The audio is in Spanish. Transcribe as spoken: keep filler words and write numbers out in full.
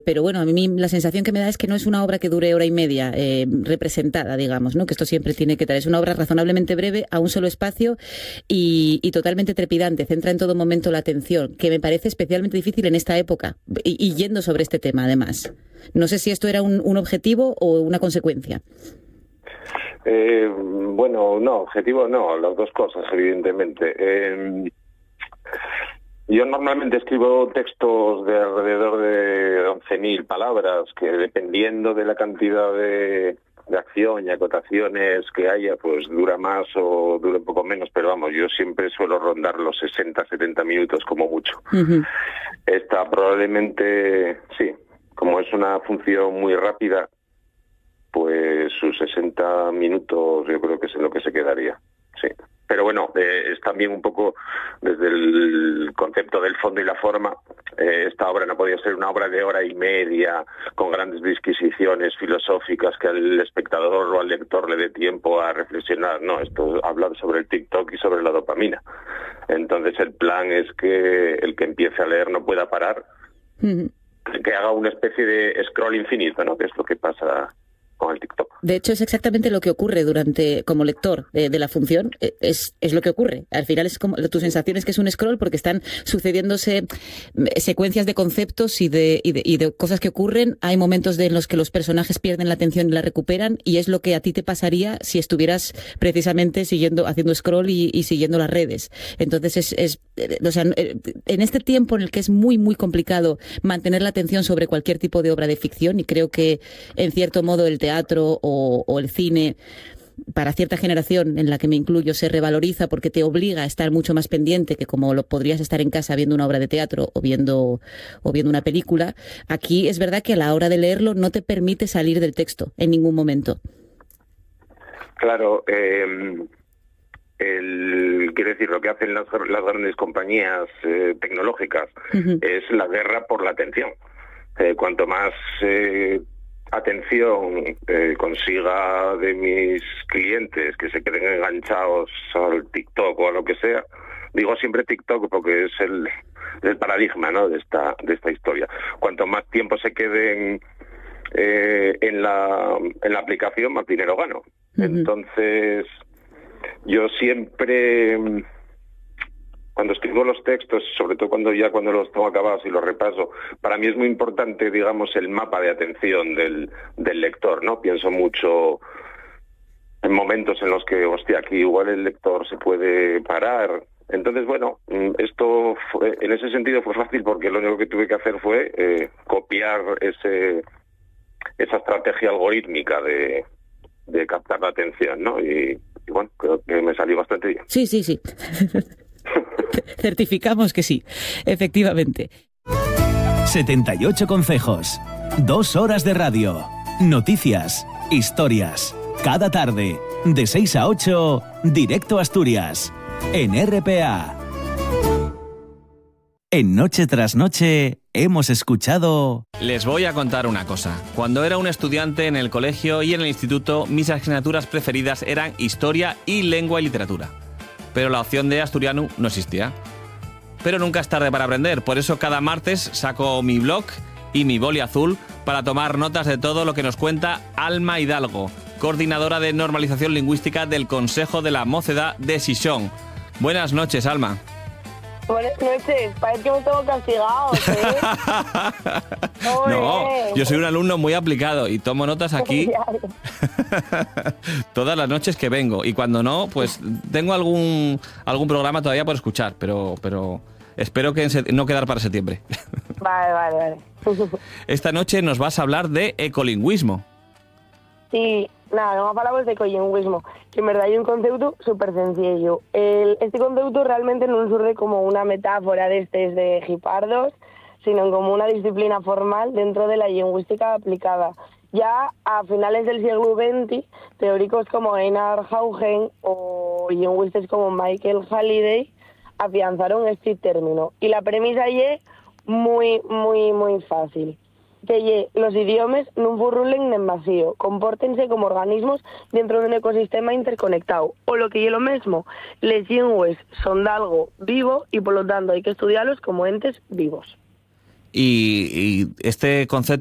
Pero bueno, a mí la sensación que me da es que no es una obra que dure hora y media eh, representada, digamos, ¿no? Que esto siempre tiene que traer. Es una obra razonablemente breve, a un solo espacio y, y totalmente trepidante. Centra en todo momento la atención, que me parece especialmente difícil en esta época y, y yendo sobre este tema, además. No sé si esto era un, un objetivo o una consecuencia. Eh, bueno, no, objetivo no, las dos cosas, evidentemente. Eh, Yo normalmente escribo textos de alrededor de once mil palabras, que dependiendo de la cantidad de, de acción y acotaciones que haya, pues dura más o dura un poco menos, pero vamos, yo siempre suelo rondar los sesenta, setenta minutos como mucho. Uh-huh. Esta probablemente, sí, como es una función muy rápida, pues sus sesenta minutos yo creo que es en lo que se quedaría, sí. Pero bueno, eh, es también un poco desde el concepto del fondo y la forma. Eh, esta obra no podía ser una obra de hora y media con grandes disquisiciones filosóficas que al espectador o al lector le dé tiempo a reflexionar. No, esto habla sobre el TikTok y sobre la dopamina. Entonces el plan es que el que empiece a leer no pueda parar, mm. que haga una especie de scroll infinito, ¿no? Que es lo que pasa con el TikTok. De hecho, es exactamente lo que ocurre durante, como lector de, de la función, es, es lo que ocurre. Al final es como, tu sensación es que es un scroll porque están sucediéndose secuencias de conceptos y de, y de, y de cosas que ocurren. Hay momentos en los que los personajes pierden la atención y la recuperan, y es lo que a ti te pasaría si estuvieras precisamente siguiendo, haciendo scroll y, y siguiendo las redes. Entonces, es, es, o sea, en este tiempo en el que es muy, muy complicado mantener la atención sobre cualquier tipo de obra de ficción, y creo que, en cierto modo, el teatro teatro o, o el cine, para cierta generación en la que me incluyo, se revaloriza porque te obliga a estar mucho más pendiente que como lo podrías estar en casa viendo una obra de teatro o viendo, o viendo una película. Aquí es verdad que a la hora de leerlo no te permite salir del texto en ningún momento. Claro, eh, el, quiero decir, lo que hacen las, las grandes compañías eh, tecnológicas uh-huh. es la guerra por la atención. Eh, cuanto más eh, atención eh, consiga de mis clientes que se queden enganchados al TikTok o a lo que sea, digo siempre TikTok porque es el, el paradigma, ¿no?, de esta de esta historia. Cuanto más tiempo se queden eh, en la en la aplicación, más dinero gano. Uh-huh. Entonces yo siempre, cuando escribo los textos, sobre todo cuando ya cuando los tengo acabados y los repaso, para mí es muy importante, digamos, el mapa de atención del, del lector, ¿no? Pienso mucho en momentos en los que, hostia, aquí igual el lector se puede parar. Entonces, bueno, esto fue, en ese sentido fue fácil porque lo único que tuve que hacer fue eh, copiar ese esa estrategia algorítmica de, de captar la atención, ¿no? Y, y bueno, creo que me salió bastante bien. Sí, sí, sí. Certificamos que sí, efectivamente. setenta y ocho consejos, dos horas de radio, noticias, historias, cada tarde, de seis a ocho, Directo Asturias, en R P A. En Noche tras Noche hemos escuchado... Les voy a contar una cosa. Cuando era un estudiante en el colegio y en el instituto, mis asignaturas preferidas eran Historia y Lengua y Literatura. Pero la opción de asturiano no existía. Pero nunca es tarde para aprender, por eso cada martes saco mi blog y mi boli azul para tomar notas de todo lo que nos cuenta Alma Hidalgo, coordinadora de normalización lingüística del Consejo de la Mocedad de Xixón. Buenas noches, Alma. Buenas noches, parece que me tengo castigado, ¿eh? No, yo soy un alumno muy aplicado y tomo notas aquí todas las noches que vengo, y cuando no, pues tengo algún algún programa todavía por escuchar, pero pero espero que no quedar para septiembre. Vale, vale, vale. Esta noche nos vas a hablar de ecolingüismo. Sí, nada, no hablamos de ecolingüismo, que en verdad hay un concepto súper sencillo. El, este concepto realmente no surge como una metáfora de estos de jipardos, sino como una disciplina formal dentro de la lingüística aplicada. Ya a finales del siglo veinte, teóricos como Einar Haugen o lingüistas como Michael Halliday afianzaron este término. Y la premisa es muy, muy, muy fácil. Que los idiomas no burrulen en vacío, compórtense como organismos dentro de un ecosistema interconectado. O lo que es lo mismo, les lenguas son de algo vivo y por lo tanto hay que estudiarlos como entes vivos. y, y este concepto